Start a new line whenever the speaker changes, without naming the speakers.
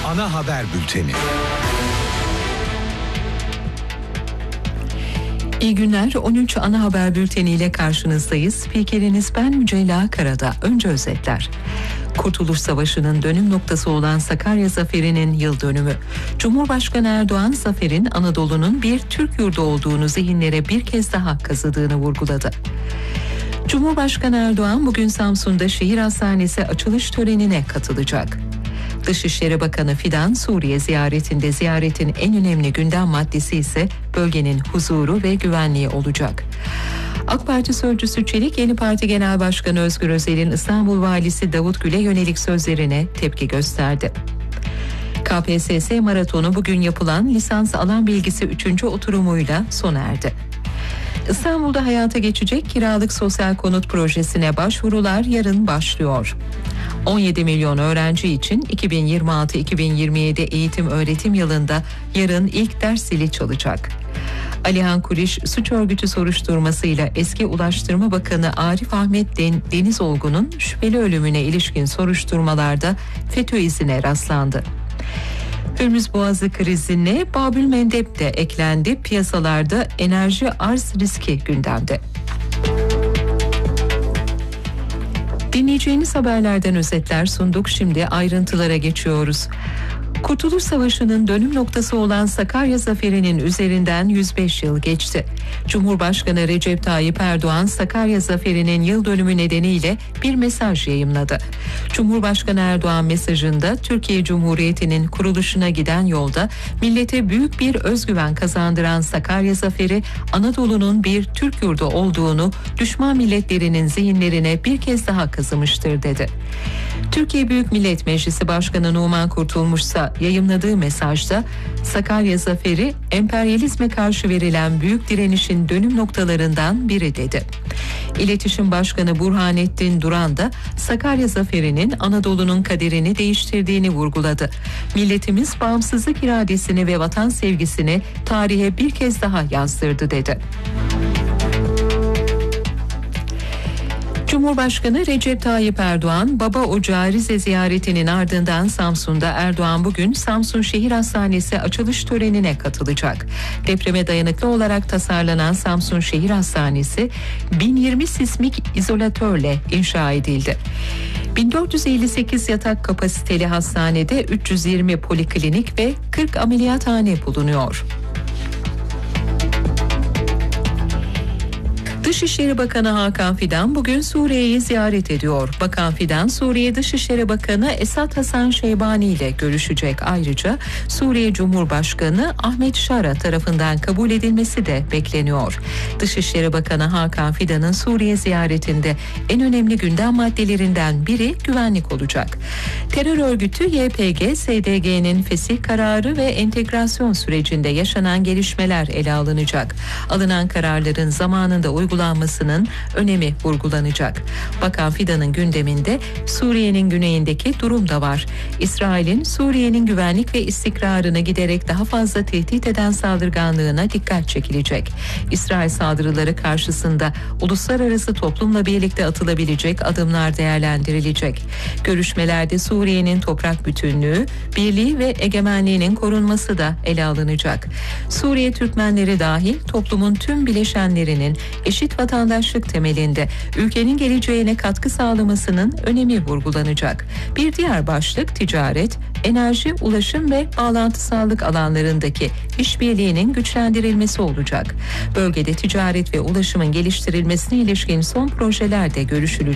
ana haber bülteni.
İyi günler. 13 ana haber bülteniyle karşınızdayız. Spikeriniz ben Mücella Karada. Önce özetler. Kurtuluş Savaşı'nın dönüm noktası olan Sakarya Zaferi'nin yıl dönümü. Cumhurbaşkanı Erdoğan, zaferin Anadolu'nun bir Türk yurdu olduğunu zihinlere bir kez daha kazıdığını vurguladı. Cumhurbaşkanı Erdoğan bugün Samsun'da şehir hastanesi açılış törenine katılacak. Dışişleri Bakanı Fidan Suriye ziyaretinde ziyaretin en önemli gündem maddesi ise bölgenin huzuru ve güvenliği olacak. AK Parti sözcüsü Çelik, yeni parti genel başkanı Özgür Özel'in İstanbul valisi Davut Gül'e yönelik sözlerine tepki gösterdi. KPSS maratonu bugün yapılan lisans alan bilgisi 3. oturumuyla sona erdi. İstanbul'da hayata geçecek kiralık sosyal konut projesine başvurular yarın başlıyor. 17 milyon öğrenci için 2026-2027 eğitim öğretim yılında yarın ilk ders zili çalacak. Alihan Kuriş suç örgütü soruşturmasıyla eski Ulaştırma Bakanı Arif Ahmet Denizolgu'nun şüpheli ölümüne ilişkin soruşturmalarda FETÖ izine rastlandı. Hürmüz Boğazı krizine Babül Mendeb de eklendi. Piyasalarda enerji arz riski gündemde. Dinleyeceğiniz haberlerden özetler sunduk. Şimdi ayrıntılara geçiyoruz. Kurtuluş Savaşı'nın dönüm noktası olan Sakarya Zaferi'nin üzerinden 105 yıl geçti. Cumhurbaşkanı Recep Tayyip Erdoğan, Sakarya Zaferi'nin yıl dönümü nedeniyle bir mesaj yayımladı. Cumhurbaşkanı Erdoğan mesajında Türkiye Cumhuriyeti'nin kuruluşuna giden yolda millete büyük bir özgüven kazandıran Sakarya Zaferi, Anadolu'nun bir Türk yurdu olduğunu düşman milletlerinin zihinlerine bir kez daha kazımıştır dedi. Türkiye Büyük Millet Meclisi Başkanı Numan Kurtulmuşsa yayımladığı mesajda Sakarya Zaferi emperyalizme karşı verilen büyük direnişin dönüm noktalarından biri dedi. İletişim Başkanı Burhanettin Duran da Sakarya Zaferi'nin Anadolu'nun kaderini değiştirdiğini vurguladı. Milletimiz bağımsızlık iradesini ve vatan sevgisini tarihe bir kez daha yazdırdı dedi. Cumhurbaşkanı Recep Tayyip Erdoğan, Baba Ocağı Rize ziyaretinin ardından Samsun'da Erdoğan bugün Samsun Şehir Hastanesi açılış törenine katılacak. Depreme dayanıklı olarak tasarlanan Samsun Şehir Hastanesi 1020 sismik izolatörle inşa edildi. 1458 yatak kapasiteli hastanede 320 poliklinik ve 40 ameliyathane bulunuyor. Dışişleri Bakanı Hakan Fidan bugün Suriye'yi ziyaret ediyor. Bakan Fidan, Suriye Dışişleri Bakanı Esad Hasan Şeybani ile görüşecek. Ayrıca Suriye Cumhurbaşkanı Ahmet Şara tarafından kabul edilmesi de bekleniyor. Dışişleri Bakanı Hakan Fidan'ın Suriye ziyaretinde en önemli gündem maddelerinden biri güvenlik olacak. Terör örgütü YPG, SDG'nin fesih kararı ve entegrasyon sürecinde yaşanan gelişmeler ele alınacak. Alınan kararların zamanında uygulanmasının önemi vurgulanacak. Bakan Fidan'ın gündeminde Suriye'nin güneyindeki durum da var. İsrail'in Suriye'nin güvenlik ve istikrarını giderek daha fazla tehdit eden saldırganlığına dikkat çekilecek. İsrail saldırıları karşısında uluslararası toplumla birlikte atılabilecek adımlar değerlendirilecek. Görüşmelerde Suriye'nin toprak bütünlüğü, birliği ve egemenliğinin korunması da ele alınacak. Suriye Türkmenleri dahil toplumun tüm bileşenlerinin eşit vatandaşlık temelinde ülkenin geleceğine katkı sağlamasının önemi vurgulanacak. Bir diğer başlık ticaret, enerji, ulaşım ve bağlantısallık alanlarındaki işbirliğinin güçlendirilmesi olacak. Bölgede ticaret ve ulaşımın geliştirilmesine ilişkin son projeler de görüşülecek.